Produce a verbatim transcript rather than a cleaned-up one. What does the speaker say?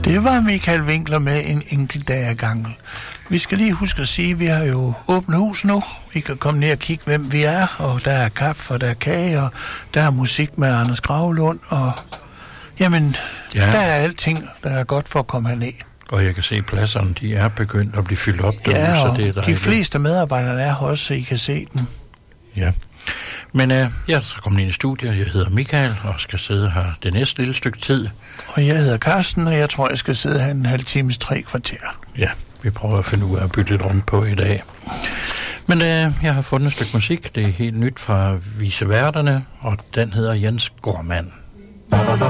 Det var Michael Winkler med en enkelt dag ad gangen. Vi skal lige huske at sige, at vi har jo åbent hus nu. Vi kan komme ned og kigge, hvem vi er, og der er kaffe, og der er kage, og der er musik med Anders Gravlund, og jamen, ja. Der er alting, der er godt for at komme herned. Og jeg kan se, at pladserne, de er begyndt at blive fyldt op. Ja, derude, og så det er de fleste medarbejdere er her også, så I kan se dem. Ja. Men øh, jeg er så kommet ind i studiet. Jeg hedder Michael og skal sidde her det næste lille stykke tid. Og jeg hedder Carsten, og jeg tror, jeg skal sidde her en halv times tre kvarter. Ja, vi prøver at finde ud af at bytte lidt rundt på i dag. Men øh, jeg har fundet et stykke musik. Det er helt nyt fra Viseværterne, og den hedder Jens Gormand.